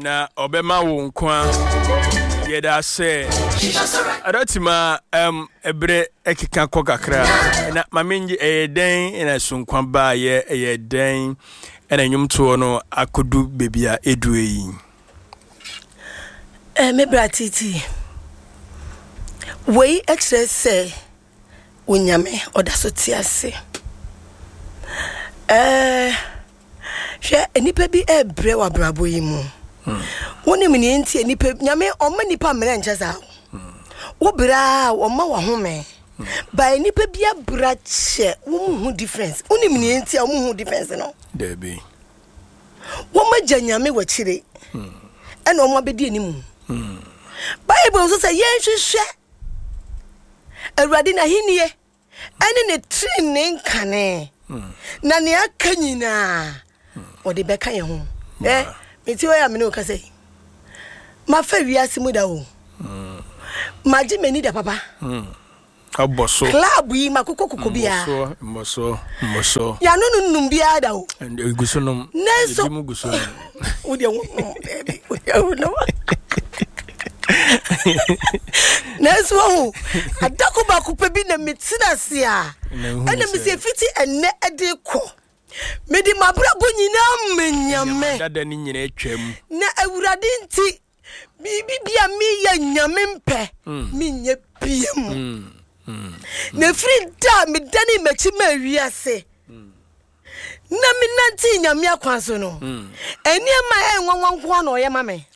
na obema wo nkwa yeda se adatima ebre ekika kokakra na mamenji den na sunkwa ba ye den na nyumto no akodu bebia edue yi me bratiti we extra say unyame odaso tiase hwe enipa bi ebre wa brabo yi mu woni mini enti enipa nyame oma nipa mre ncheza wo bra wo ma wa home ba enipa bi abra che wo mu difference woni mini enti wo mu difference no debi wo ma nyame wa chire ena wo ma bedi enimu Bible so say yen hwehwe awurade na hinie ene ne training nkane na ne akanyina odi beka ye ho meti oya me no ka say ma fa wiase mu da wo ma ji meni da papa aboso club yi makokoko bia moso ya no num bia da wo gusunum neso mu gusunum odi wo no Neso adako ba kupe bi na metina se a ena me se fiti enne ede ko me di mabrabo nyina menyame dada ni nyina atwam na awurade nti bibia me ya nyame mpe me nya piem na free da me dani machi ma wiase na me nanti nyame akwanso no eni ma enwanwanko na oye mame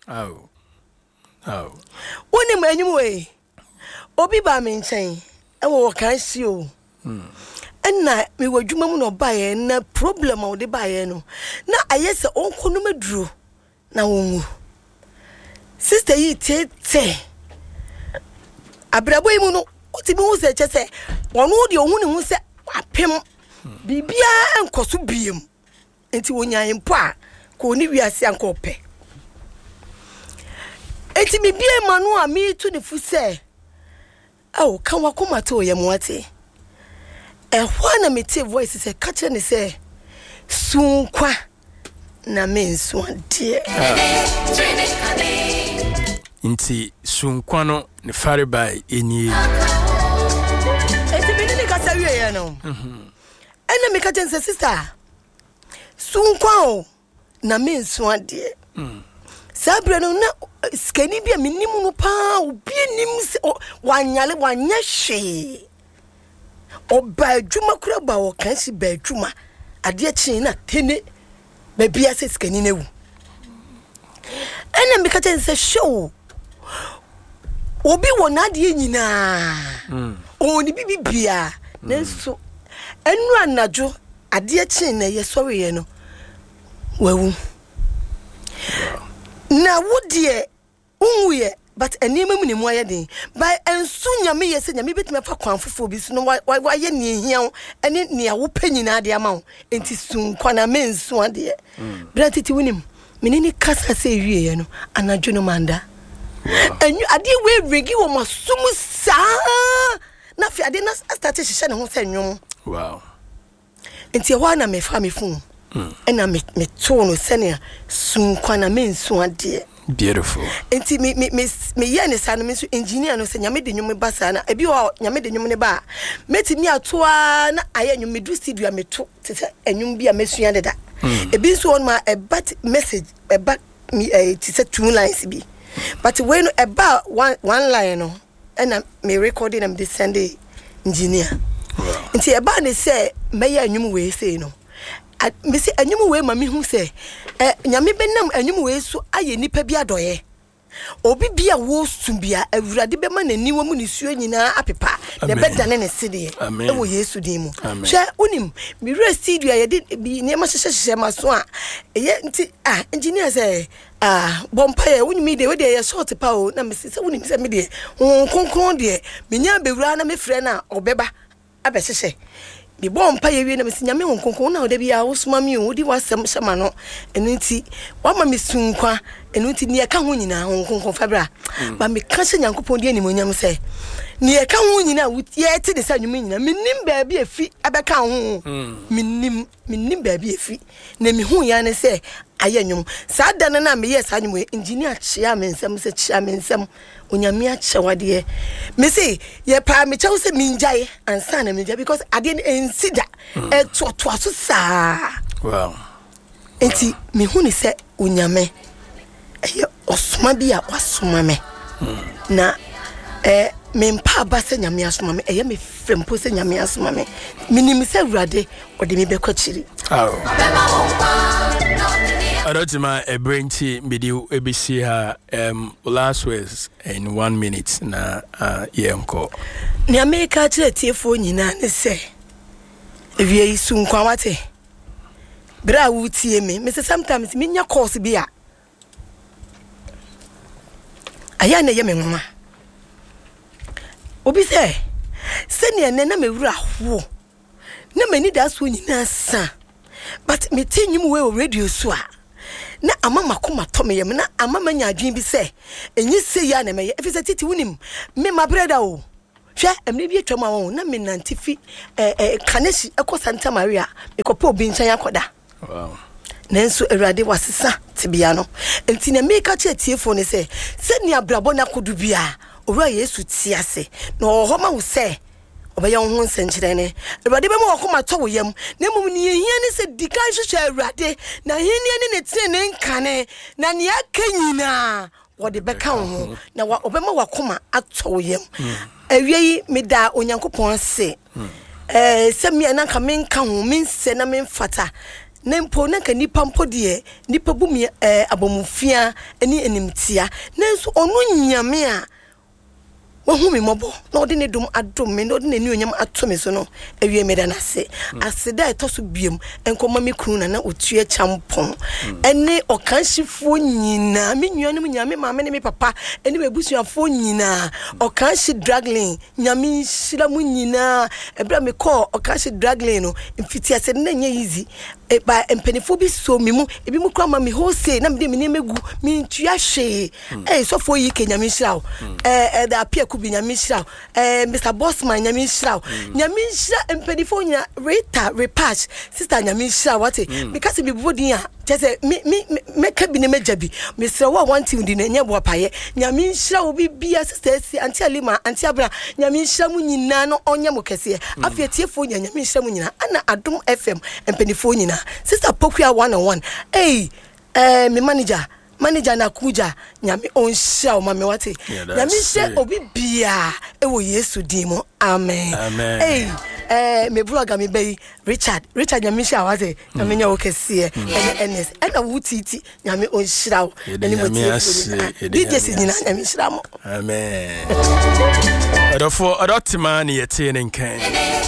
Woni ma enyum we obi ba me nchen e wo kan si o enna me wadwuma mu no ba ye na problem o de ba ye no na ayese onko no maduro na wonwu sister yi tete abrabo yi mu no oti bi hu se chese wono de ohun ne hu se apem bibia enkoso biem enti wonyan mpo a ko ni wiase ankope eti mi bie manu a mi tu ne fu se kan wa koma to ye moate ehwa na me te voice se ka kire ne se sunkwa na me nso ade inti sunkwa no ne fare bai eni eti bi ni ka sa wie ye no ena me ka tense sister sunkwa o na me nso ade Sabre no na skani bia minimu no pa obi nim wanyale wanya hwe oba adwuma kura ba wo kan si ba adwuma ade chi na tene ba bia se skani na wu ena me ka tense show obi wona ade nyina oni bibia nenso enu anajo ade chi na ye sori ye no wawu na wodie unwe but enema mu ne mu aye den by ensu nyame yese nyame betime fa kwanfofo bi so no wa ye ne hia ene ne awo panyina de ama wo enti sunkwa na mensu ade bratiti wunim menini kasa se wie ye no anadwo no manda enyu ade we regi wo masum sa na fi ade na start hihye ne ho sa nwom wow enti ho na me fa me fun ena me to no sene sunkwa na mensu ade beautiful enti me ye ne sa no me so engineer no se nyame de nwom ba sa na ebi o nyame de nwom ne ba meti mi atoa na aye nwom me du studio me to tete enwom bia mesua de da ebi so on ma but message back me tete two lines bi but when no eba one line no ena me recording am de send engineer enti eba ne se me ye nwom we say no me se anyum we ma me hu se nyame benam anyum we so aye nipa bi adoye obi bia wo sumbia awurade be ma nani wo mu ne suo nyina apepa ne bedane ne sede e wo Yesu din mu hwe unim mi re studio ye de bi ne ma hyehyehye maso a ye nti engineer say bompa ye unim de we de ye short pa o na me se unim se me de konkron de me nya bewura na me frɛ na obeba abehyehyɛ bi bompa ye wie na me nyame honkonkon na oda bia wo soma mi o di wasem hyema no enunti wa ma me sunkwa enunti ne ka ho nyina honkonkon fabra ba me ka hye nyankopon di animonyam se ne ka ho nyina ye ti de sa nwum nyina menim ba bia fi abeka ho menim ba bia fi na me hu ya ne se ayanyum saa da na me yes anyum engineer chia me nsem se chia me nsem onyame achewade me say ye pa me chew se minjae ansa na minjae because ade ensida etoto aso saa wow enti me hu ni se onyame osoma bi a wasoma me na me mpa ba se nyame asoma me me fempo se nyame asoma me minim se wurade ode me bekwachiri Adotima a brainty video ABC ha last words in 1 minute na yenko. Ni America chire tiefo nyina ne se ewie isu nkwa wate. Bra wutie me say sometimes me nya course bi a aya na ye me nwa. Obi se ne na me wura ho. Na mani da so nyina sa. But me tinyum we radio so a na amama koma tome yem na amama nya adwen bi se enyi se ya na meye efise titi wunim me ma breda o hwe emne bi atwa ma won na me nantifi kaneshi eko Santa Maria me kopo obi nchan akoda wow nanso awurade wasesa tibia no enti na me ka che tiefo ne se ni abrabo na kodu bia owura Yesu tiase na ohoma wo se obaya ho nsenkyere ne awurade be mo akoma to wo yam na mum ne yehia ne se dika hwehwe awurade na henia ne tire ne nkane na ne akanyina wode beka ho na obema wakoma ato wo yam awie me da onyankopon se se me na ka menka ho mense na memfata nempo na ka nipa mpodie nipa bumi abomufia ani enimtia nanso ono nyame a wohu me mobo na odi ne dum adom me na odi ne ni onyam ato me so no awie me da na se aseda etoso biem enkoma me kunu na otue champon ene okanhifo nyina me nuanom nyame maame ne me papa ene bebusuafo nyina okanhi dragling nyame hira mu nyina ebra me call okanhi dragling no mfiti ase na nya easy ba empenifo bi so me mu ebi mu kra ma me hose na me de me megu me ntua hwe sofo yi ke nyame hira o da apia kubi nyame hira Mr Bossman nyame hira nyame hira empenifo nya Rita repatch sister nyame hira wate because be bodin a tese me ka bi ne majabi me sere wo wanti ndi na nya bo paye nyame hira obi bia sister si anti alima anti abra nyame hira mu nyina no onya mo kese afia tiefo nya nyame hira mu nyina ana Adom FM empenifo nyina sister Pokuya 101 me manager na kuja nyame onhia o mame wate nyame hye obi bia ewo Yesu dimo amen me vlogger me bay Richard nyame hye wate nyame nya okese ns ana wutiti nyame onhia o ani motie DJ nyina nyame hye mo amen adofo adotima ne yete ne nkan